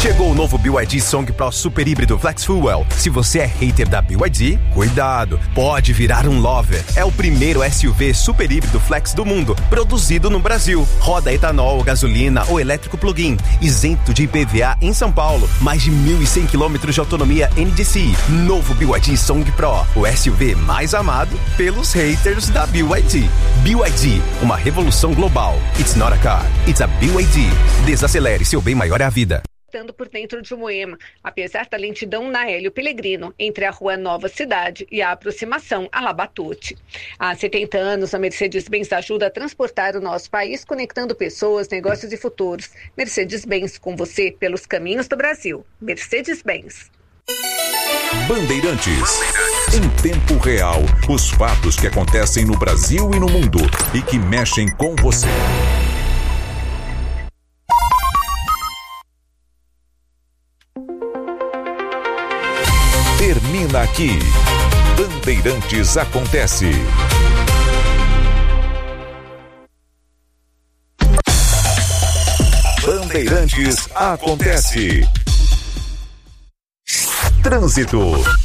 Chegou o novo BYD Song Pro Super Híbrido Flex Fuel. Se você é hater da BYD, cuidado, pode virar um lover. É o primeiro SUV super híbrido flex do mundo, produzido no Brasil. Roda etanol, gasolina ou elétrico plug-in, isento de IPVA em São Paulo. Mais de 1.100 km de autonomia NDCi. Novo BYD Song Pro, o SUV mais amado pelos haters da BYD. BYD, uma revolução global. It's not a car, it's a BYD. Desacelere, seu bem maior é a vida. Por dentro de Moema, apesar da lentidão na Hélio Pellegrino, entre a rua Nova Cidade e a aproximação a Labatute. Há 70 anos, a Mercedes-Benz ajuda a transportar o nosso país, conectando pessoas, negócios e futuros. Mercedes-Benz, com você pelos caminhos do Brasil. Mercedes-Benz. Bandeirantes. Em tempo real, os fatos que acontecem no Brasil e no mundo e que mexem com você. Termina aqui. Bandeirantes acontece. Bandeirantes acontece. Trânsito.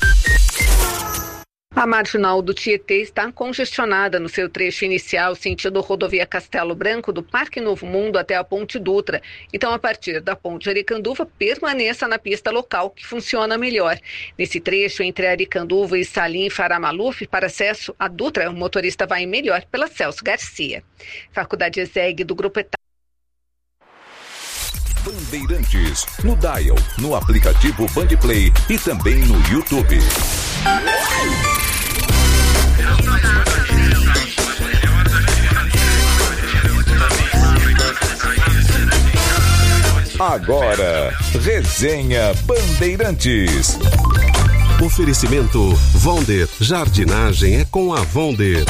A marginal do Tietê está congestionada no seu trecho inicial, sentido rodovia Castelo Branco, do Parque Novo Mundo até a Ponte Dutra. Então, a partir da Ponte Aricanduva, permaneça na pista local, que funciona melhor. Nesse trecho, entre Aricanduva e Salim Faramaluf, para acesso à Dutra, o motorista vai melhor pela Celso Garcia. Faculdade ESEG do Grupo ETA. Bandeirantes, no Dial, no aplicativo Bandplay e também no YouTube. Agora, Resenha Bandeirantes. Oferecimento Vonder. Jardinagem é com a Vonder.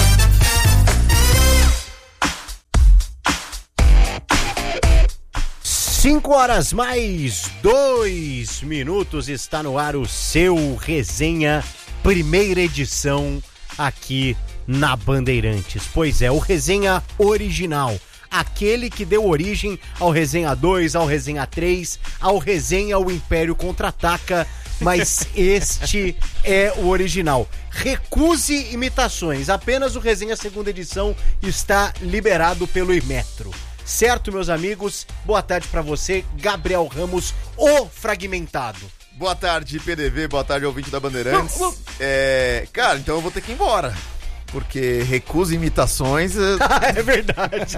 5 mais 2 minutos, está no ar o seu Resenha, primeira edição aqui na Bandeirantes. Pois é, o Resenha original, aquele que deu origem ao Resenha 2, ao Resenha 3, ao Resenha O Império Contra-Ataca, mas este é o original. Recuse imitações, apenas o Resenha segunda edição está liberado pelo Imetro. Certo, meus amigos? Boa tarde pra você, Gabriel Ramos, o Fragmentado. Boa tarde, PDV, boa tarde, ouvinte da Bandeirantes. Cara, então eu vou ter que ir embora, porque recuso imitações. É verdade.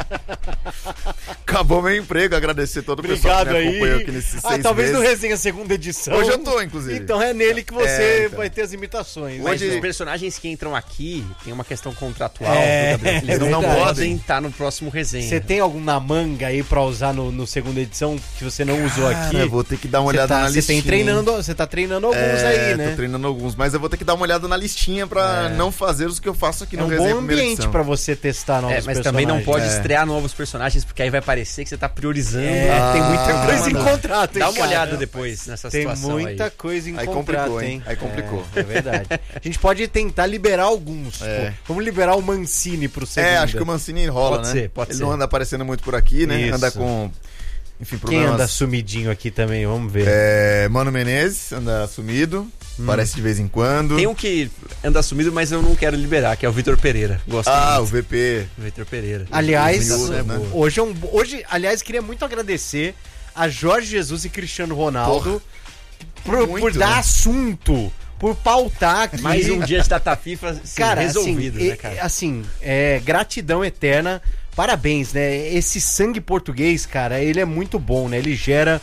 Acabou meu emprego, agradecer todo o pessoal que me acompanhou aqui nesses 6 meses. Talvez no Resenha segunda edição. Hoje eu tô, inclusive. Então é nele que você vai ter as imitações. Mas Hoje... os personagens que entram aqui tem uma questão contratual, Eles não podem estar no próximo Resenha. Você tem algum na manga aí pra usar no segunda edição que você não usou aqui? Eu vou ter que dar uma olhada na listinha. Você tá treinando alguns aí, né? Tô treinando alguns, mas eu vou ter que dar uma olhada na listinha pra não fazer os que eu faço aqui no Resenha. É um bom ambiente pra você testar novos personagens. Mas também não pode estrear novos personagens, porque aí vai parecer que você tá priorizando. Tem muita coisa em contrato, hein, Dá uma olhada depois nessa situação aí. Tem muita coisa em aí contrato, complicou, hein? Aí complicou. É verdade. A gente pode tentar liberar alguns. Vamos liberar o Mancini pro segundo. Acho que o Mancini rola, né? Pode ser. Ele não anda aparecendo muito por aqui, né? Isso. Anda com... Enfim, problemas... Quem anda sumidinho aqui também? Vamos ver. Mano Menezes anda sumido. Aparece de vez em quando. Tem um que anda sumido, mas eu não quero liberar, que é o Vitor Pereira. Gosto muito. O VP. Vitor Pereira. Aliás, hoje, aliás, queria muito agradecer a Jorge Jesus e Cristiano Ronaldo por dar assunto, por pautar aqui. Mais um dia de data FIFA resolvido, né, cara? Assim, gratidão eterna. Parabéns, né? Esse sangue português, cara, ele é muito bom, né? Ele gera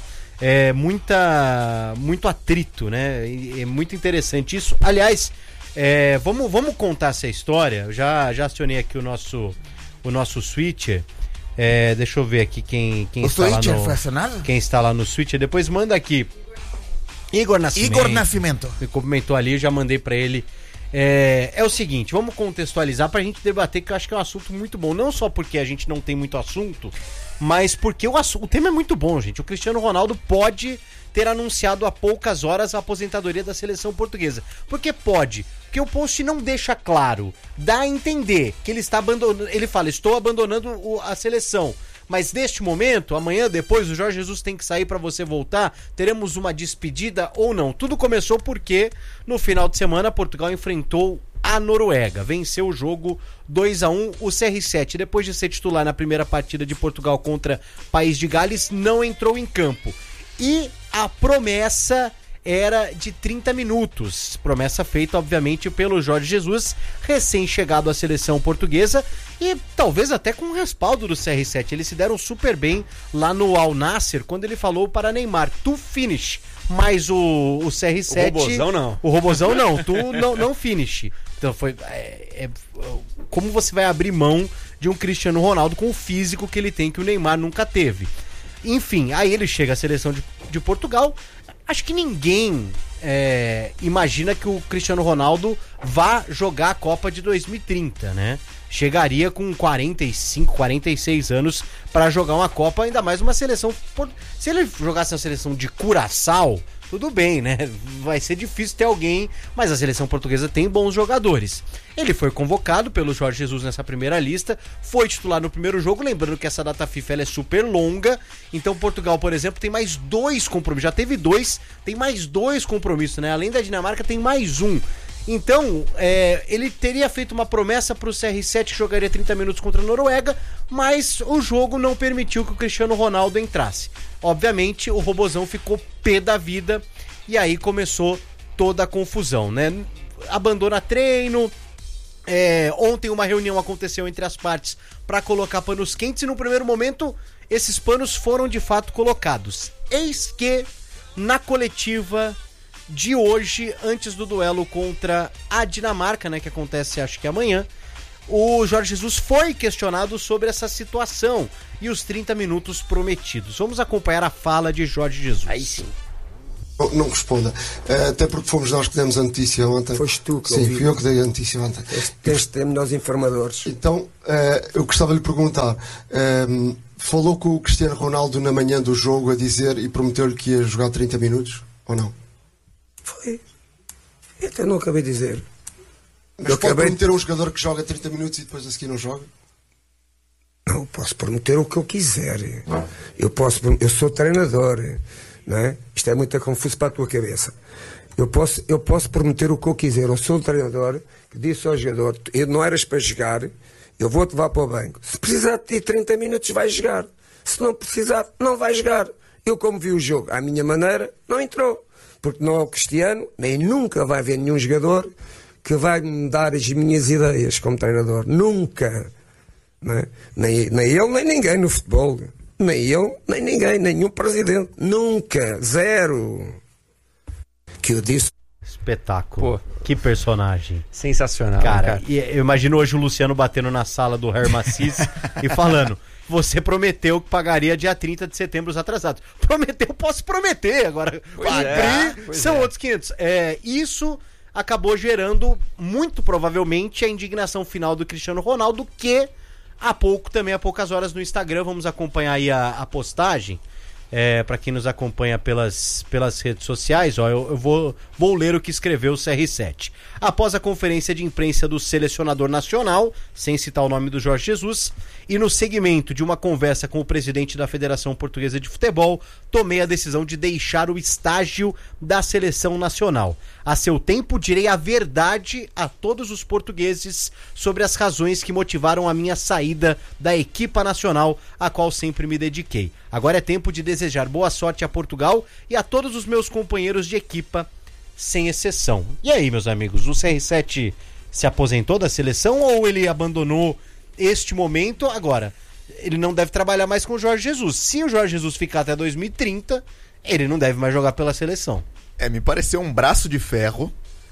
muito atrito, né? É muito interessante isso. Aliás, vamos contar essa história. Eu já acionei aqui o nosso switcher. Deixa eu ver aqui quem está lá no... foi acionado? Quem está lá no switcher. Depois manda aqui. Igor Nascimento. Me comentou ali, eu já mandei pra ele. É o seguinte, vamos contextualizar pra gente debater, que eu acho que é um assunto muito bom. Não só porque a gente não tem muito assunto, mas porque o tema é muito bom, gente. O Cristiano Ronaldo pode ter anunciado há poucas horas a aposentadoria da seleção portuguesa. Por que pode? Porque o post não deixa claro, dá a entender que ele está abandonando. Ele fala, estou abandonando a seleção. Mas neste momento, amanhã, depois, o Jorge Jesus tem que sair para você voltar, teremos uma despedida ou não? Tudo começou porque no final de semana Portugal enfrentou a Noruega, venceu o jogo 2-1, o CR7, depois de ser titular na primeira partida de Portugal contra País de Gales, não entrou em campo. E a promessa era de 30 minutos, promessa feita obviamente pelo Jorge Jesus, recém-chegado à seleção portuguesa e talvez até com o respaldo do CR7, eles se deram super bem lá no Al Nassr, quando ele falou para Neymar, tu finish, mas o CR7... O robozão não, tu não finish. Então foi... como você vai abrir mão de um Cristiano Ronaldo com o físico que ele tem, que o Neymar nunca teve? Enfim, aí ele chega à seleção de Portugal. Acho que ninguém imagina que o Cristiano Ronaldo vá jogar a Copa de 2030, né? Chegaria com 45, 46 anos para jogar uma Copa, ainda mais uma seleção... Se ele jogasse na seleção de Curaçao, tudo bem, né? Vai ser difícil ter alguém, mas a seleção portuguesa tem bons jogadores. Ele foi convocado pelo Jorge Jesus nessa primeira lista, foi titular no primeiro jogo, lembrando que essa data FIFA ela é super longa, então Portugal, por exemplo, tem mais 2 compromissos, já teve 2, tem mais 2 compromissos, né? Além da Dinamarca, tem mais um. Então, ele teria feito uma promessa para o CR7 que jogaria 30 minutos contra a Noruega, mas o jogo não permitiu que o Cristiano Ronaldo entrasse. Obviamente, o robozão ficou pé da vida e aí começou toda a confusão, né? Abandona treino. Ontem uma reunião aconteceu entre as partes para colocar panos quentes e no primeiro momento esses panos foram de fato colocados. Eis que na coletiva de hoje, antes do duelo contra a Dinamarca, né, que acontece acho que amanhã, o Jorge Jesus foi questionado sobre essa situação e os 30 minutos prometidos. Vamos acompanhar a fala de Jorge Jesus. Aí sim. Não responda, até porque fomos nós que demos a notícia ontem. Foste tu que Sim, fui eu que dei a notícia ontem. Temos nós informadores. Então, eu gostava de lhe perguntar, falou com o Cristiano Ronaldo na manhã do jogo a dizer e prometeu-lhe que ia jogar 30 minutos, ou não? Foi. Eu até não acabei de dizer. Mas pode prometer a um jogador que joga 30 minutos e depois a seguir não joga? Não, posso prometer o que eu quiser. Eu sou treinador, não é? Isto é muito confuso para a tua cabeça. Eu posso prometer o que eu quiser. Eu sou o treinador que disse ao jogador, não eras para jogar, eu vou-te levar para o banco. Se precisar de ti 30 minutos, vais jogar. Se não precisar, não vais jogar. Eu, como vi o jogo à minha maneira, não entrou. Porque não é o Cristiano, nem nunca vai haver nenhum jogador que vai me dar as minhas ideias como treinador. Nunca. Não é? Nem ele, nem ninguém no futebol. Nem ele, nem ninguém, nenhum presidente. Nunca. Zero. Que eu disse. Espetáculo. Pô, que personagem. Sensacional. Cara, e eu imagino hoje o Luciano batendo na sala do Hermacis e falando... Você prometeu que pagaria dia 30 de setembro os atrasados. Prometeu, posso prometer. Agora, cumprir são outros 500. Isso acabou gerando, muito provavelmente, a indignação final do Cristiano Ronaldo, que há poucas horas no Instagram, vamos acompanhar aí a postagem. Para quem nos acompanha pelas redes sociais, eu vou ler o que escreveu o CR7. Após a conferência de imprensa do selecionador nacional, sem citar o nome do Jorge Jesus, e no segmento de uma conversa com o presidente da Federação Portuguesa de Futebol, tomei a decisão de deixar o estágio da seleção nacional. A seu tempo, direi a verdade a todos os portugueses sobre as razões que motivaram a minha saída da equipa nacional, a qual sempre me dediquei. Agora é tempo de desejar boa sorte a Portugal e a todos os meus companheiros de equipa, sem exceção. E aí, meus amigos, o CR7 se aposentou da seleção ou ele abandonou este momento? Agora, ele não deve trabalhar mais com o Jorge Jesus. Se o Jorge Jesus ficar até 2030, ele não deve mais jogar pela seleção. Me pareceu um braço de ferro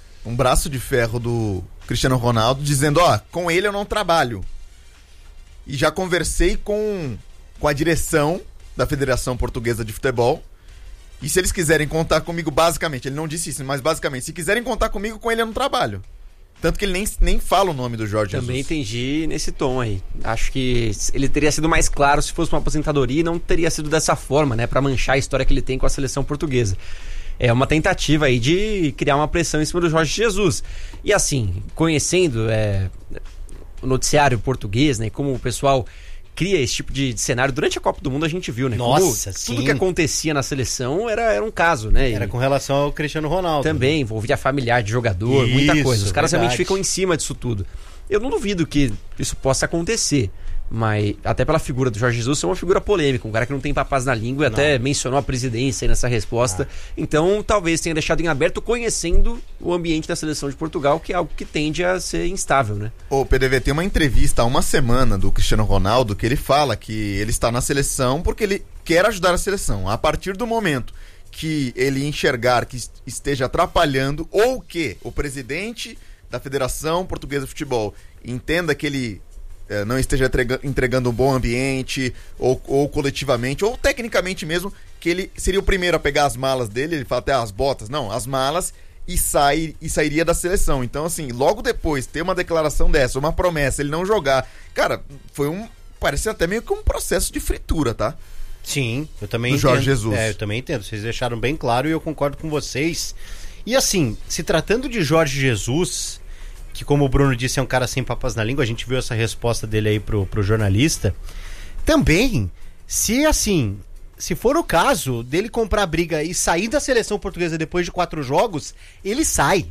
do Cristiano Ronaldo, dizendo, com ele eu não trabalho. E já conversei com a direção da Federação Portuguesa de Futebol, e se eles quiserem contar comigo, basicamente, ele não disse isso, mas basicamente, se quiserem contar comigo, com ele eu não trabalho. Tanto que ele nem fala o nome do Jorge Jesus. Também entendi nesse tom aí. Acho que ele teria sido mais claro se fosse uma aposentadoria e não teria sido dessa forma, né? Pra manchar a história que ele tem com a seleção portuguesa. É uma tentativa aí de criar uma pressão em cima do Jorge Jesus. E assim, conhecendo o noticiário português, né? Como o pessoal cria esse tipo de cenário. Durante a Copa do Mundo a gente viu, né? Nossa, tudo sim. que acontecia na seleção era um caso, né? Era com relação ao Cristiano Ronaldo. Também, envolvia familiar de jogador, muita coisa. Os caras verdade. realmente ficam em cima disso tudo. Eu não duvido que isso possa acontecer, mas até pela figura do Jorge Jesus ser uma figura polêmica, um cara que não tem papas na língua, e até mencionou a presidência aí nessa resposta. Então talvez tenha deixado em aberto, conhecendo o ambiente da seleção de Portugal, que é algo que tende a ser instável, né? O PDV tem uma entrevista há uma semana do Cristiano Ronaldo que ele fala que ele está na seleção porque ele quer ajudar a seleção. A partir do momento que ele enxergar que esteja atrapalhando ou que o presidente da Federação Portuguesa de Futebol entenda que ele não esteja entregando um bom ambiente, ou coletivamente, ou tecnicamente mesmo, que ele seria o primeiro a pegar as malas dele, ele fala até as botas, não, as malas, e sairia da seleção. Então, assim, logo depois, ter uma declaração dessa, uma promessa, ele não jogar, cara, parece até meio que um processo de fritura, tá? Sim, eu também do entendo. Jorge Jesus. Eu também entendo, vocês deixaram bem claro e eu concordo com vocês. E assim, se tratando de Jorge Jesus, que como o Bruno disse é um cara sem papas na língua, a gente viu essa resposta dele aí pro jornalista, também, se for o caso dele comprar briga e sair da seleção portuguesa depois de 4 jogos, ele sai,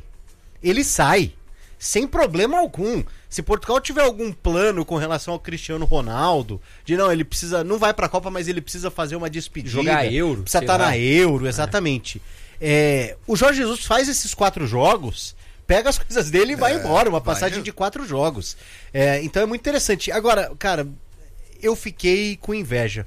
sem problema algum. Se Portugal tiver algum plano com relação ao Cristiano Ronaldo, de ele precisa, não vai pra Copa, mas ele precisa fazer uma despedida, jogar Euro, precisa estar na Euro, exatamente. O Jorge Jesus faz esses 4 jogos, pega as coisas dele e vai embora, uma passagem de 4 jogos. Então é muito interessante. Agora, cara, eu fiquei com inveja.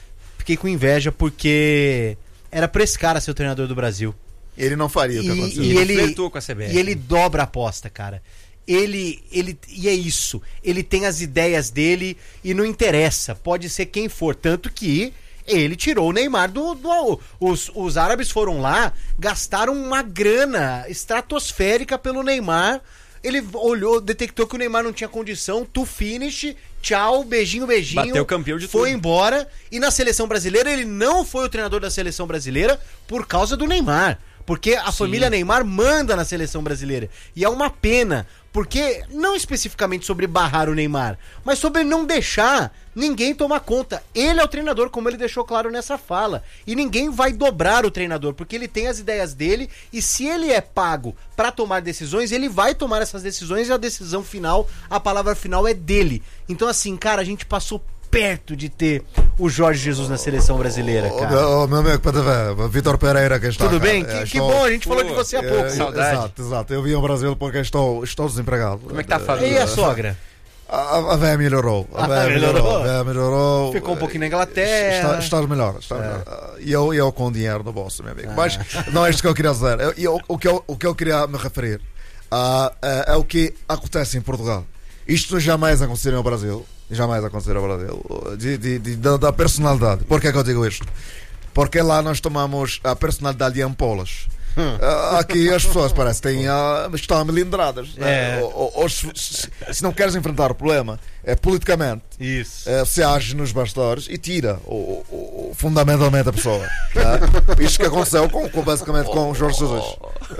Porque era pra esse cara ser o treinador do Brasil. Ele não faria o que aconteceu. E ele flertou com a CBF. E ele dobra a aposta, cara. E é isso. Ele tem as ideias dele e não interessa. Pode ser quem for. Tanto que ele tirou o Neymar os árabes foram lá, gastaram uma grana estratosférica pelo Neymar. Ele olhou, detectou que o Neymar não tinha condição, to finish, tchau, beijinho, bateu campeão de foi tudo. Embora. E na seleção brasileira ele não foi o treinador da seleção brasileira por causa do Neymar. Porque a família Neymar manda na seleção brasileira. E é uma pena, porque não especificamente sobre barrar o Neymar, mas sobre não deixar ninguém tomar conta. Ele é o treinador, como ele deixou claro nessa fala. E ninguém vai dobrar o treinador, porque ele tem as ideias dele, e se ele é pago para tomar decisões, ele vai tomar essas decisões, e a decisão final, a palavra final é dele. Então assim, cara, a gente passou perto de ter o Jorge Jesus na seleção brasileira, cara. Meu amigo Vitor Pereira, que está. Tudo bem? Que bom, a gente falou de você há pouco. Saudade. Exato. Eu vim ao Brasil porque estou desempregado. Como é que tá a família? E a sogra? A véia melhorou. Melhorou. Ficou um pouquinho na Inglaterra. Está melhor. E eu com dinheiro no bolso, meu amigo. Mas não é isto que eu queria dizer. O que eu queria me referir é o que acontece em Portugal. Isto jamais aconteceu no Brasil. Jamais aconteceu no Brasil. Da personalidade. Por que eu digo isto? Porque lá nós tomamos a personalidade de ampolas. Aqui as pessoas estão melindradas, né? Se não queres enfrentar o problema politicamente, se age nos bastidores e tira fundamentalmente a pessoa, né? Isto que aconteceu basicamente com o Jorge Jesus,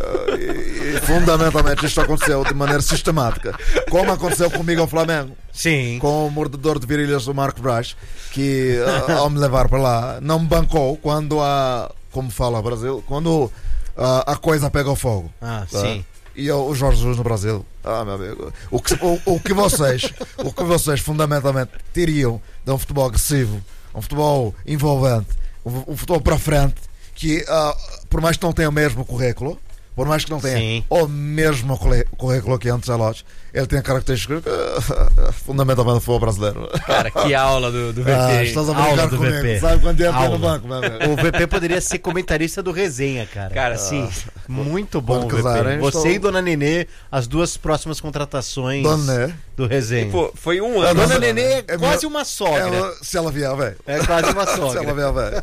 e fundamentalmente isto aconteceu de maneira sistemática, como aconteceu comigo ao Flamengo. Sim. Com o mordedor de virilhas do Marco Braz, que ao me levar para lá não me bancou quando como fala o Brasil, quando a coisa pega o fogo. Tá? Sim. E o Jorge Jesus no Brasil, meu amigo, o que vocês fundamentalmente teriam de um futebol agressivo, um futebol envolvente, um futebol para frente, que por mais que não tenha o mesmo currículo, por mais que não tenha o mesmo currículo que Ancelotti, ele tem características fundamentalmente do futebol brasileiro. Cara, que aula do VP. Estás a brincar comigo, VP. Sabe quando entra no banco, meu amigo? O VP poderia ser comentarista do Resenha, cara. Cara, sim. Muito bom, VP. Você e Dona Nenê, as duas próximas contratações do Resenha. E, pô, foi um ano. Dona Nenê é quase uma sogra. Se ela vier, velho. É quase uma sogra. Se ela vier, velho.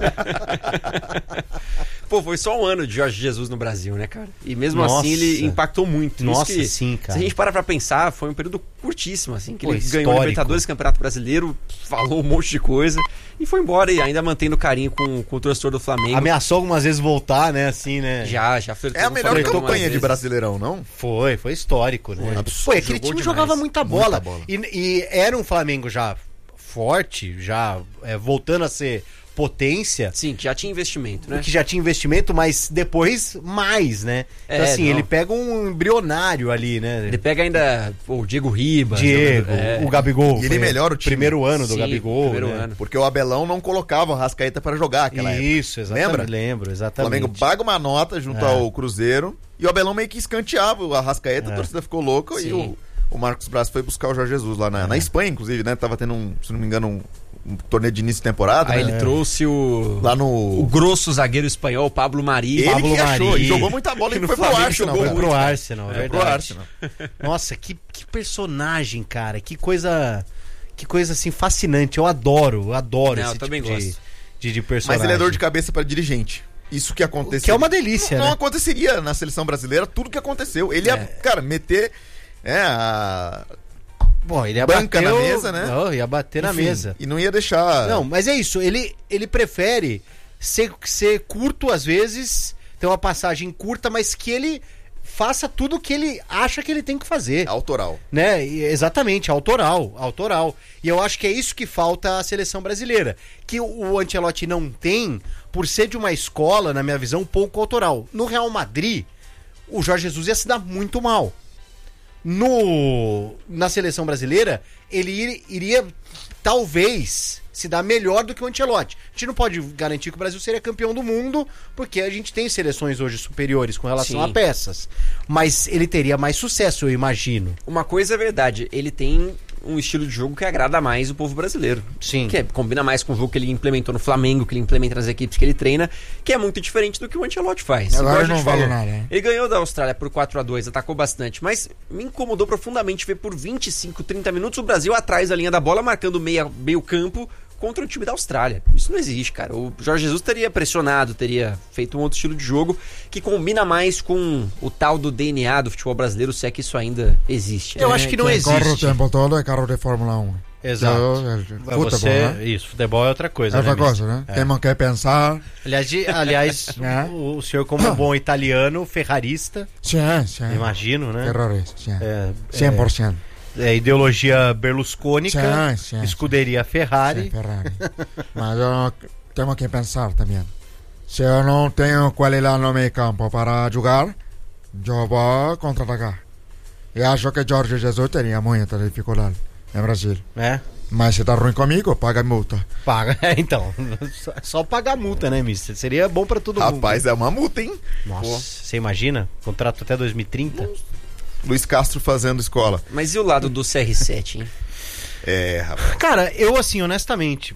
Pô, foi só um ano de Jorge Jesus no Brasil, né, cara? E mesmo assim ele impactou muito. Nossa, sim, cara. Se a gente parar pra pensar, foi um período curtíssimo, assim, que ele histórico. ganhou o Libertadores, Campeonato Brasileiro, falou um monte de coisa e foi embora, e ainda mantendo carinho com o torcedor do Flamengo. Ameaçou algumas vezes voltar, né, assim, né? Já flertou. É a melhor campanha de Brasileirão, não? Foi histórico, né? Foi aquele time jogava muita bola. E era um Flamengo já forte, já voltando a ser potência. Sim, que já tinha investimento, né? Que já tinha investimento, mas depois mais, né? Então, assim, ele pega um embrionário ali, né? Ele pega ainda o Diego Ribas. O Gabigol. E ele melhora o time. Primeiro ano do Gabigol. Primeiro né? ano. Porque o Abelão não colocava o Arrascaeta para jogar aquela época. Isso, exatamente. Lembra? Lembro, O exatamente. Flamengo paga uma nota junto ao Cruzeiro e o Abelão meio que escanteava o Arrascaeta, a torcida ficou louca e o Marcos Braz foi buscar o Jorge Jesus lá na Espanha, inclusive, né? Tava tendo, se não me engano, um torneio de início de temporada. Aí né? ele trouxe o grosso zagueiro espanhol, Pablo Mari. Ele Pablo que achou, Mari. ele jogou muita bola e foi pro Arsenal. Foi pro Arsenal, verdade. Pro Arsenal. Nossa, que personagem, cara. Que coisa assim, fascinante. Eu adoro esse tipo também gosto. de personagem. Mas ele é dor de cabeça para dirigente. Isso que aconteceu. Que é uma delícia, não, né? Não aconteceria na seleção brasileira tudo que aconteceu. Ele ia, cara, meter Bom, ele ia banca bater na mesa, né? Ia bater na mesa. E não ia deixar... Não, mas é isso. Ele prefere ser curto às vezes, ter uma passagem curta, mas que ele faça tudo o que ele acha que ele tem que fazer. Autoral. Né? Exatamente, autoral. E eu acho que é isso que falta à seleção brasileira. Que o Ancelotti não tem, por ser de uma escola, na minha visão, pouco autoral. No Real Madrid, o Jorge Jesus ia se dar muito mal. Na seleção brasileira, ele iria talvez se dar melhor do que o Ancelotti. A gente não pode garantir que o Brasil seria campeão do mundo, porque a gente tem seleções hoje superiores com relação a peças. Mas ele teria mais sucesso, eu imagino. Uma coisa é verdade, ele tem um estilo de jogo que agrada mais o povo brasileiro. Sim. Que combina mais com o jogo que ele implementou no Flamengo, que ele implementa nas equipes que ele treina, que é muito diferente do que o Ancelotti faz. Agora não vale nada, né? Ele ganhou da Austrália por 4-2, atacou bastante, mas me incomodou profundamente ver por 25, 30 minutos o Brasil atrás da linha da bola, marcando meio campo contra o time da Austrália. Isso não existe, cara. O Jorge Jesus teria pressionado, teria feito um outro estilo de jogo que combina mais com o tal do DNA do futebol brasileiro, se é que isso ainda existe. Eu acho que não existe. Corre o tempo todo é carro de Fórmula 1. Exato. Futebol, né? Isso, futebol é outra coisa. É outra né, coisa, né? Quem não quer pensar... Aliás, o senhor, como bom italiano, ferrarista, Sim. imagino, né? Terrorista, sim. 100%. Ideologia berluscônica, Sim. escuderia Ferrari. Sim, Ferrari. Mas eu tenho que pensar também. Se eu não tenho qualidade no meio campo para jogar, eu vou contra-atacar. E acho que Jorge Jesus teria muita dificuldade no Brasil. Mas se tá ruim comigo, paga a multa. Paga, então. Só pagar a multa, né, mister? Seria bom pra todo mundo. Rapaz, é uma multa, hein? Nossa, você imagina? Contrato até 2030? Luiz Castro fazendo escola. Mas e o lado do CR7, hein? Rapaz. Cara, eu assim, honestamente,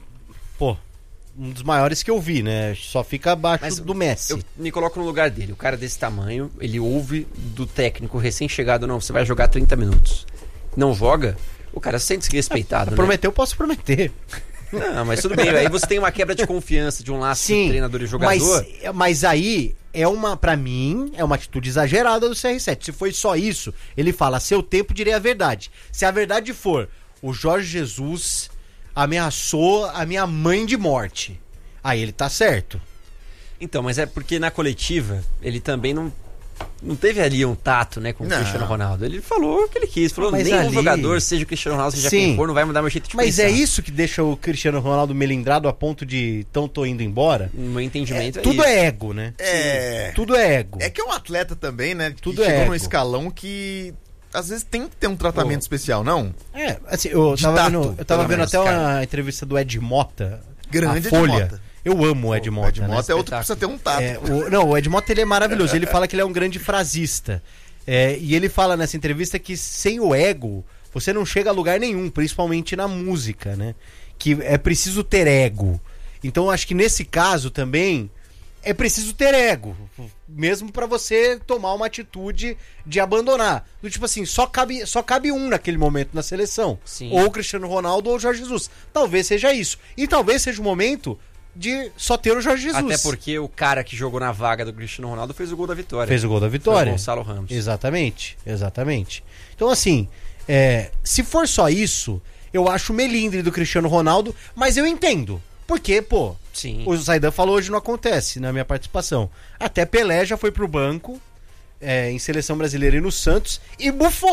um dos maiores que eu vi, né? Só fica abaixo do Messi. Eu me coloco no lugar dele. O cara desse tamanho, ele ouve do técnico recém-chegado, não, você vai jogar 30 minutos. Não joga, o cara se sente desrespeitado, né? Prometer, eu posso prometer. Não, mas tudo bem. Aí você tem uma quebra de confiança de um laço de treinador e jogador. Mas aí, pra mim, é uma atitude exagerada do CR7. Se foi só isso, ele fala, a seu tempo direi a verdade. Se a verdade for, o Jorge Jesus ameaçou a minha mãe de morte, aí ele tá certo. Então, mas é porque na coletiva, ele também não teve ali um tato, né, com o Cristiano Ronaldo. Ele falou o que ele quis. Falou, nenhum jogador, seja o Cristiano Ronaldo, seja quem for, não vai mudar meu jeito de pensar. Mas é isso que deixa o Cristiano Ronaldo melindrado a ponto de tô indo embora? No meu entendimento tudo isso. É ego, né? Tudo é ego. É que é um atleta também, né? Tudo chegou ego. num escalão que às vezes tem que ter um tratamento especial, não? Assim, eu tava vendo até cara. uma entrevista do Ed Mota. Grande a Folha. Ed Mota. Eu amo o Ed Mota. O Ed Mota é outro que precisa ter um tato. O Ed Mota, ele é maravilhoso. Ele fala que ele é um grande frasista. E ele fala nessa entrevista que sem o ego, você não chega a lugar nenhum, principalmente na música, né? Que é preciso ter ego. Então eu acho que nesse caso também é preciso ter ego, mesmo pra você tomar uma atitude de abandonar. Do tipo assim, só cabe um naquele momento na seleção. Sim. Ou o Cristiano Ronaldo ou o Jorge Jesus. Talvez seja isso. E talvez seja o momento de só ter o Jorge Jesus. Até porque o cara que jogou na vaga do Cristiano Ronaldo fez o gol da vitória. Fez o gol da vitória. Foi o Gonçalo Ramos. Exatamente. Então assim, se for só isso, eu acho melindre do Cristiano Ronaldo, mas eu entendo. Porque, Sim. O Zaidan falou hoje não acontece na minha participação. Até Pelé já foi pro banco em seleção brasileira e no Santos e bufou.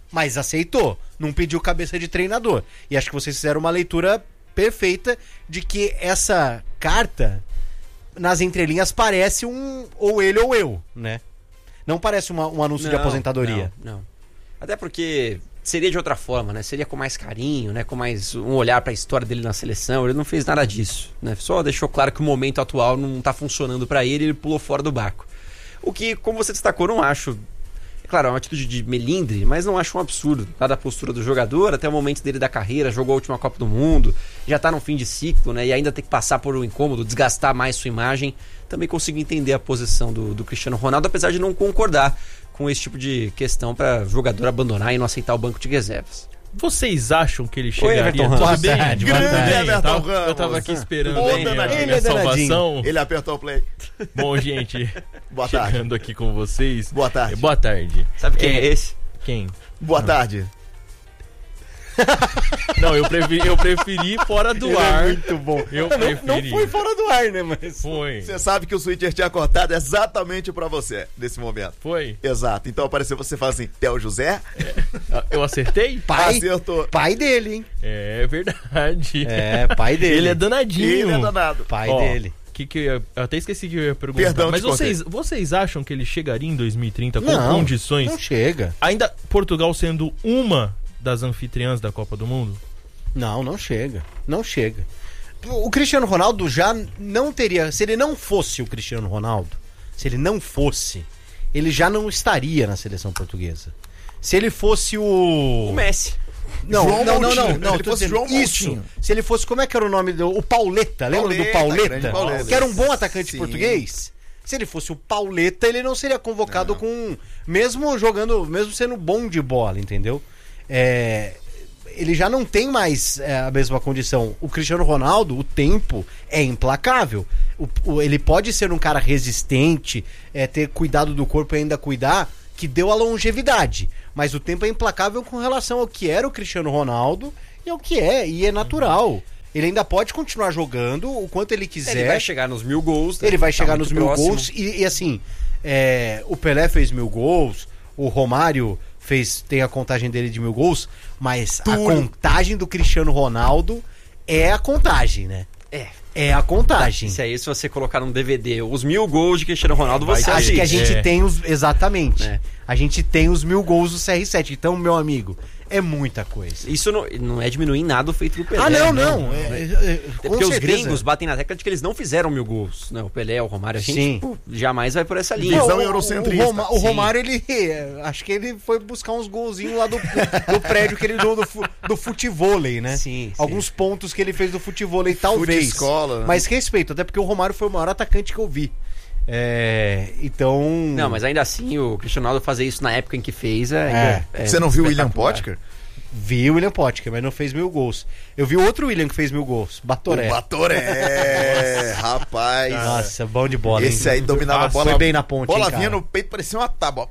mas aceitou. Não pediu cabeça de treinador. E acho que vocês fizeram uma leitura perfeita de que essa carta, nas entrelinhas, parece ou ele ou eu, né? Não parece um anúncio de aposentadoria. Não. Até porque seria de outra forma, né? Seria com mais carinho, né? Com mais um olhar pra história dele na seleção. Ele não fez nada disso, né? Só deixou claro que o momento atual não tá funcionando pra ele, ele pulou fora do barco. O que, como você destacou, não acho... É claro, é uma atitude de melindre, mas não acho um absurdo. Dada a postura do jogador, até o momento dele da carreira, jogou a última Copa do Mundo, já tá no fim de ciclo, né? E ainda tem que passar por um incômodo, desgastar mais sua imagem. Também consigo entender a posição do Cristiano Ronaldo, apesar de não concordar com esse tipo de questão para jogador abandonar e não aceitar o banco de reservas. Vocês acham que ele chegaria? Oi, Everton Ramos. Grande Everton Ramos. Eu tava aqui esperando Ele a salvação. Ele apertou o play. Bom, gente, Boa tarde. chegando aqui com vocês. Boa tarde. Boa tarde. Sabe quem é esse? Quem? Boa tarde. Não, eu preferi fora do Ele ar. é muito bom. Não foi fora do ar, né? Mas Foi. Você sabe que o Switcher tinha cortado exatamente pra você, nesse momento. Foi. Exato. Então apareceu você fala assim, Theo José? Eu acertei? Acertou. pai dele, hein? É verdade. Pai dele. Ele é danadinho. Ele é danado. Pai Ó, dele. Eu até esqueci que eu ia perguntar. Perdão, mas te vocês acham que ele chegaria em 2030 com Não, condições? Não chega. Ainda Portugal sendo uma das anfitriãs da Copa do Mundo? Não chega. Não chega. O Cristiano Ronaldo já não teria... Se ele não fosse o Cristiano Ronaldo, ele já não estaria na seleção portuguesa. Se ele fosse o Messi. Não. Se ele fosse João isso. Moutinho. Se ele fosse, como é que era o nome do... O Pauleta, lembra do Pauleta? grande Pauleta. Que era um bom atacante Sim. português. Se ele fosse o Pauleta, ele não seria convocado com... Mesmo sendo bom de bola, entendeu? Ele já não tem mais a mesma condição. O Cristiano Ronaldo, o tempo é implacável. Ele pode ser um cara resistente, ter cuidado do corpo e ainda cuidar, que deu a longevidade. Mas o tempo é implacável com relação ao que era o Cristiano Ronaldo e ao que e é natural. Ele ainda pode continuar jogando o quanto ele quiser. Ele vai chegar nos 1000 gols. Ele vai chegar muito nos 1000 próximo. gols. E assim, o Pelé fez 1000 gols, o Romário tem a contagem dele de 1000 gols, mas a contagem do Cristiano Ronaldo é a contagem, né? É a contagem. Isso aí, se você colocar num DVD os 1000 gols de Cristiano Ronaldo, você Acho que a gente tem os... Exatamente. É. A gente tem os 1000 gols do CR7. Então, meu amigo, é muita coisa. Isso não é diminuir nada o feito do Pelé. Não. Porque os gringos batem na tecla de que eles não fizeram 1000 gols. Né? O Pelé, o Romário, a gente jamais vai por essa linha. Visão eurocentrista. O Romário, ele... Acho que ele foi buscar uns golzinhos lá do prédio que ele jogou do futevôlei, né? Sim. Alguns pontos que ele fez do futevôlei, talvez. Fute-escola, né? Mas respeito, até porque o Romário foi o maior atacante que eu vi. Então... Não, mas ainda assim, o Cristiano Ronaldo fazer isso na época em que fez Você não viu o William espetacular. Potker? Vi o William Potker, mas não fez 1000 gols. Eu vi outro William que fez 1000 gols, Batoré. O Batoré, rapaz. Nossa, bom de bola. Esse aí dominava a bola. Foi bem na ponte, Bola hein, cara? vinha no peito, parecia uma tábua.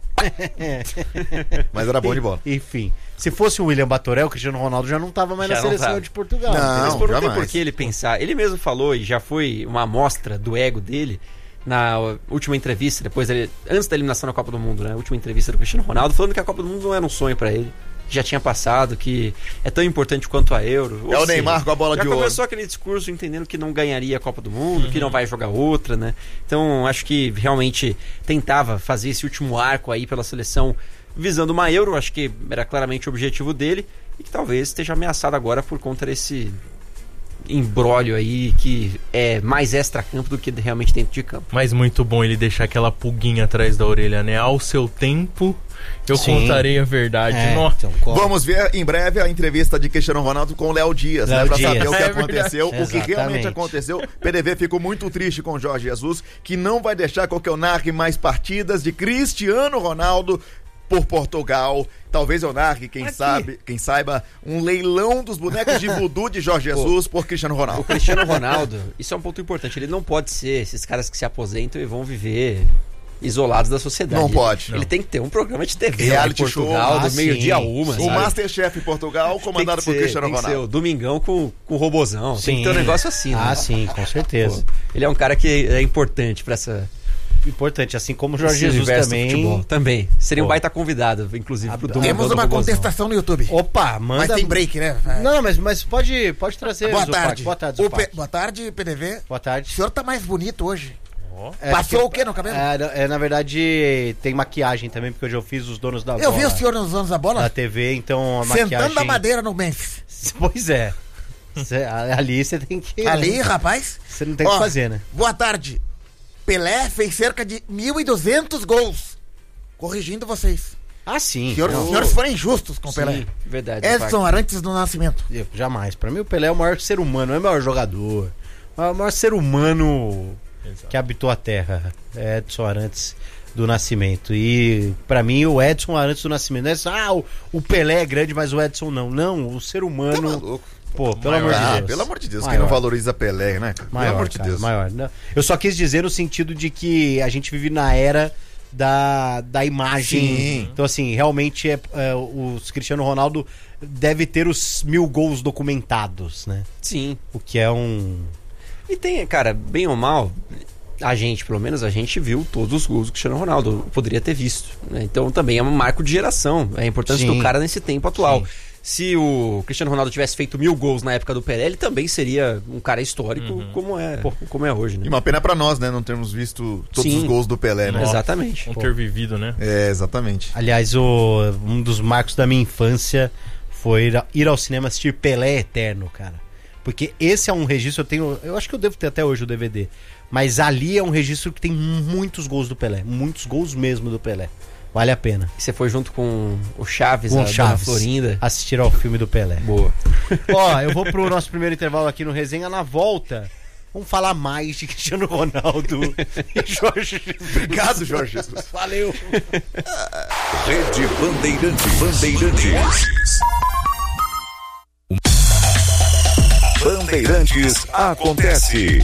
Mas era bom de bola. Enfim, se fosse o William Batoré, o Cristiano Ronaldo já não estava mais Já na não seleção tava. de Portugal. Não. Mas não tem jamais. por que ele pensar. Ele mesmo falou, e já foi uma amostra do ego dele, na última entrevista, antes da eliminação da Copa do Mundo, né? A última entrevista do Cristiano Ronaldo, falando que a Copa do Mundo não era um sonho pra ele. Já tinha passado, que é tão importante quanto a Euro. É o Neymar com a bola de ouro. Já começou aquele discurso entendendo que não ganharia a Copa do Mundo, que não vai jogar outra, né? Então, acho que realmente tentava fazer esse último arco aí pela seleção visando uma Euro, acho que era claramente o objetivo dele, e que talvez esteja ameaçado agora por conta desse imbróglio aí que é mais extra-campo do que realmente dentro de campo. Mas muito bom ele deixar aquela pulguinha atrás da orelha, né? Ao seu tempo, eu contarei a verdade. Nossa. Vamos ver em breve a entrevista de Cristiano Ronaldo com o Léo Dias, né? Pra saber o que aconteceu, o que realmente aconteceu. PDV ficou muito triste com o Jorge Jesus, que não vai deixar com que eu narre mais partidas de Cristiano Ronaldo por Portugal. Talvez eu narre, quem saiba, um leilão dos bonecos de voodoo de Jorge Jesus por Cristiano Ronaldo. O Cristiano Ronaldo, isso é um ponto importante, ele não pode ser esses caras que se aposentam e vão viver isolados da sociedade. Não pode. Ele tem que ter um programa de TV reality em Portugal, show, do meio-dia a uma. O Masterchef em Portugal, comandado por Cristiano Ronaldo. Tem que ser o Domingão com o robozão. Sim. Tem que ter um negócio assim, né? Sim, com certeza. Ele é um cara que é importante pra importante, assim como o Jorge Jesus também. Futebol, também. Seria um baita convidado, inclusive, pro Temos uma contestação no YouTube. Opa, manda. Mas tem break, né? Não, mas pode trazer. Boa tarde. Boa tarde, Boa tarde, PDV. Boa tarde. O senhor tá mais bonito hoje. Passou o que no cabelo? Na verdade, tem maquiagem também, porque hoje eu fiz os donos da bola. Eu vi o senhor nos donos da bola? Na TV, então a maquiagem... maquiagem... Sentando a madeira no Memphis. Pois é. Ali você tem que... Ali, rapaz... Você não tem o que fazer, né? Boa tarde. Pelé fez cerca de 1.200 gols. Corrigindo vocês. Ah, sim. Os senhores foram injustos com o Pelé. Sim, verdade. Edson Arantes do Nascimento. Jamais. Pra mim o Pelé é o maior ser humano, não é o maior jogador. É o maior ser humano... Exato. Que habitou a Terra, Edson Arantes do Nascimento. E pra mim o Edson Arantes do Nascimento não é o Pelé é grande, mas o Edson não, o ser humano. Tá maluco. Pô, pelo amor de Deus. Pelo amor de Deus, maior. Quem não valoriza Pelé, né? Maior, pelo amor de Deus. Maior. Eu só quis dizer no sentido de que a gente vive na era da imagem. Sim. Então, assim, realmente o Cristiano Ronaldo deve ter os 1000 gols documentados, né? Sim. O que é um... E tem, cara, bem ou mal, pelo menos a gente viu todos os gols do Cristiano Ronaldo, poderia ter visto, né? Então também é um marco de geração, é a importância do cara nesse tempo atual. Sim. Se o Cristiano Ronaldo tivesse feito 1000 gols na época do Pelé, ele também seria um cara histórico como é hoje, né? E uma pena pra nós, né? Não termos visto todos os gols do Pelé, né? Exatamente. Não ter vivido, né? Exatamente. Aliás, um dos marcos da minha infância foi ir ao cinema assistir Pelé Eterno, cara. Porque esse é um registro, eu acho que eu devo ter até hoje o DVD, mas ali é um registro que tem muitos gols do Pelé, muitos gols mesmo do Pelé. Vale a pena. E você foi junto com o Chaves, Chaves, Florinda? Assistir ao filme do Pelé. Boa. Eu vou pro nosso primeiro intervalo aqui no Resenha. Na volta, vamos falar mais de Cristiano Ronaldo e Jorge Jesus. Obrigado, Jorge Jesus. Valeu. Rede Bandeirantes. Bandeirantes acontece.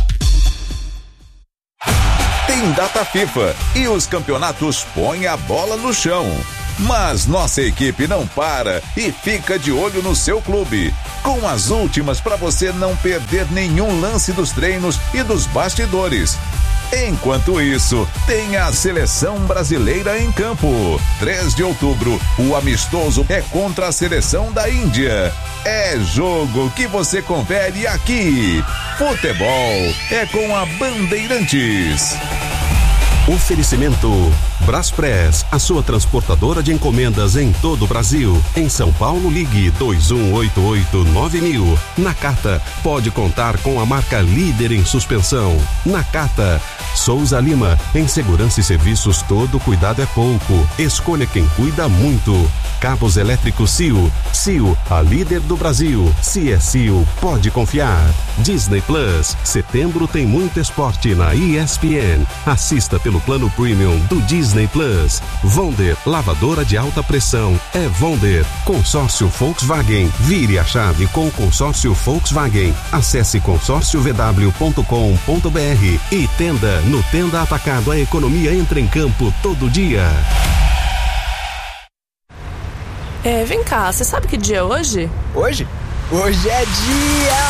Tem data FIFA e os campeonatos põem a bola no chão. Mas nossa equipe não para e fica de olho no seu clube, com as últimas para você não perder nenhum lance dos treinos e dos bastidores. Enquanto isso, tem a Seleção Brasileira em campo. 3 de outubro, o amistoso é contra a Seleção da Índia. É jogo que você confere aqui. Futebol é com a Bandeirantes. Oferecimento Braspress, a sua transportadora de encomendas em todo o Brasil. Em São Paulo, ligue 2188-9000. Nakata, pode contar com a marca líder em suspensão. Nakata. Souza Lima, em segurança e serviços todo cuidado é pouco. Escolha quem cuida muito. Cabos elétricos CIO. CIO, a líder do Brasil. Se é CIO, pode confiar. Disney Plus, setembro tem muito esporte na ESPN. Assista pelo plano premium do Disney Plus. Vonder, lavadora de alta pressão. É Vonder. Consórcio Volkswagen. Vire a chave com o consórcio Volkswagen. Acesse consórciovw.com.br e Tenda. No Tenda Atacado, a economia entra em campo todo dia. Vem cá, você sabe que dia é hoje? Hoje? Hoje é dia